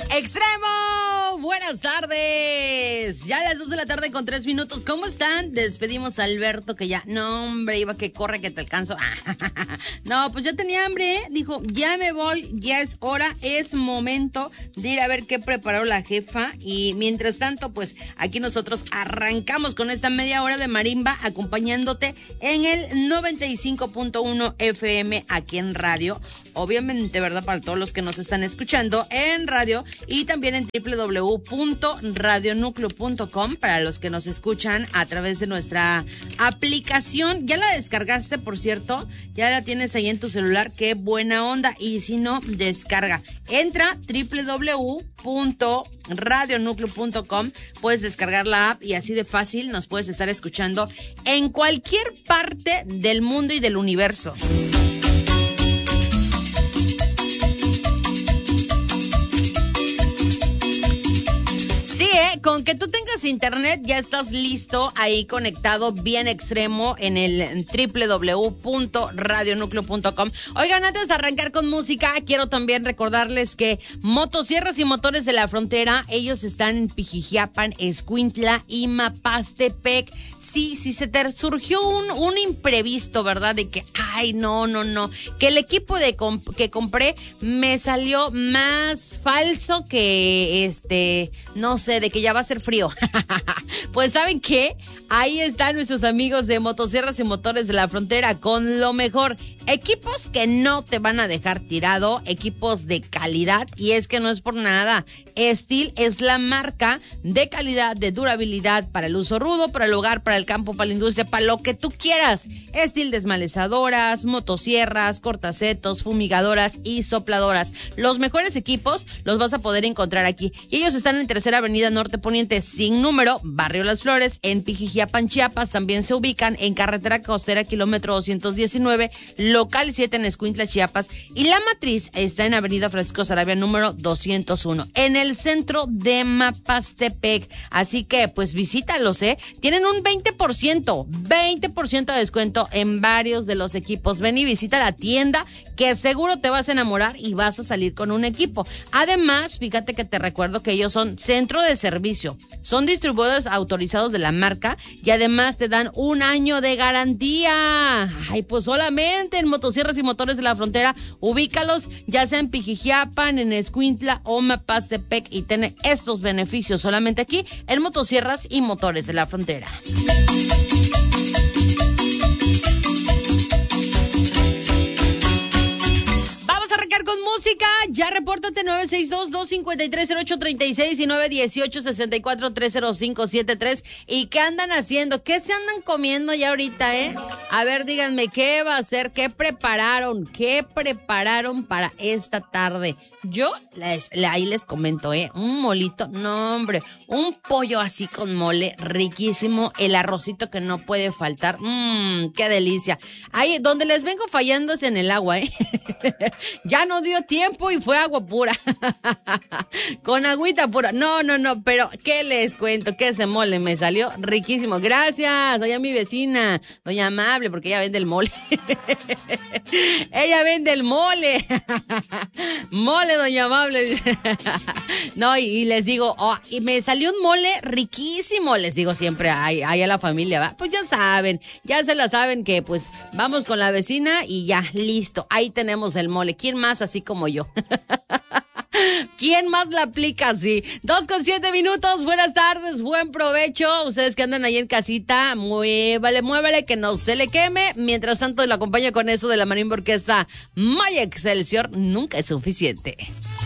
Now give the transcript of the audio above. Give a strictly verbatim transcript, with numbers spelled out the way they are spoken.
Extremo, buenas tardes. Ya a las dos de la tarde con tres minutos. ¿Cómo están? Despedimos a Alberto, que ya, no hombre, iba que corre que te alcanzo. No, pues ya tenía hambre, ¿eh? Dijo, ya me voy, ya es hora, es momento de ir a ver qué preparó la jefa. Y mientras tanto, pues aquí nosotros arrancamos con esta media hora de marimba, acompañándote en el noventa y cinco punto uno F M aquí en radio. Obviamente, ¿verdad? Para todos los que nos están escuchando en radio y también en doble u doble u doble u punto radio núcleo punto com para los que nos escuchan a través de nuestra aplicación. ¿Ya la descargaste, por cierto? ¿Ya la tienes ahí en tu celular? ¡Qué buena onda! Y si no, descarga. Entra doble u doble u doble u punto radio núcleo punto com, puedes descargar la app y así de fácil nos puedes estar escuchando en cualquier parte del mundo y del universo. ¿Eh? Con que tú tengas internet ya estás listo ahí conectado bien extremo en el doble u doble u doble u punto radio núcleo punto com. Oigan, antes de arrancar con música, quiero también recordarles que Motosierras y Motores de la Frontera, ellos están en Pijijiapan, Escuintla y Mapastepec. Sí, sí, se te surgió un, un imprevisto, ¿verdad? De que, ay, no, no, no, que el equipo de comp- que compré me salió más falso que, este, no sé, de que ya va a ser frío. Pues, ¿saben qué? Ahí están nuestros amigos de Motosierras y Motores de la Frontera con lo mejor. Equipos que no te van a dejar tirado, equipos de calidad, y es que no es por nada. Steel es la marca de calidad, de durabilidad para el uso rudo, para el hogar, para el campo, para la industria, para lo que tú quieras. Steel desmalezadoras, motosierras, cortacetos, fumigadoras y sopladoras. Los mejores equipos los vas a poder encontrar aquí. Y ellos están en Tercera Avenida Norte Poniente sin número, Barrio Las Flores, en Pijijiapan, Chiapas. También se ubican en Carretera Costera, kilómetro doscientos diecinueve, local siete en Escuintla, Chiapas. Y la matriz está en Avenida Francisco Sarabia, número doscientos uno, en el centro de Mapastepec. Así que, pues, visítalos, ¿eh? Tienen un veinte por ciento, veinte por ciento de descuento en varios de los equipos. Ven y visita la tienda, que seguro te vas a enamorar y vas a salir con un equipo. Además, fíjate que te recuerdo que ellos son centro de servicio, son distribuidores autorizados de la marca y además te dan un año de garantía. Ay, pues solamente en Motosierras y Motores de la Frontera, ubícalos ya sea en Pijijiapan, en Escuintla o Mapastepec y ten estos beneficios solamente aquí en Motosierras y Motores de la Frontera. Con música, ya repórtate nueve seis dos, dos cinco tres, cero ocho tres seis y nueve uno ocho, seis cuatro tres cero cinco siete tres. ¿Y qué andan haciendo? ¿Qué se andan comiendo ya ahorita, eh? A ver, díganme, ¿qué va a hacer? ¿Qué prepararon? ¿Qué prepararon para esta tarde? Yo, les, ahí les comento, eh, un molito, no hombre, un pollo así con mole, riquísimo, el arrocito que no puede faltar, mmm, qué delicia. Ahí, donde les vengo fallando es en el agua, eh. Ya no dio tiempo y fue agua pura. Con agüita pura. No, no, no, pero ¿qué les cuento? Que ese mole me salió riquísimo. Gracias, doña mi vecina, doña Amable, porque ella vende el mole. Ella vende el mole. Mole, doña Amable. No, y, y les digo, oh, y me salió un mole riquísimo. Les digo siempre, ay, ay, a la familia, ¿va? Pues ya saben, ya se la saben que pues vamos con la vecina y ya, listo. Ahí tenemos el mole. ¿Quién más así como yo? ¿Quién más la aplica así? Dos con siete minutos, buenas tardes, buen provecho. Ustedes que andan ahí en casita, muévale, muévale, que no se le queme. Mientras tanto, lo acompaño con eso de la marimba orquesta Maya Excelsior, nunca es suficiente.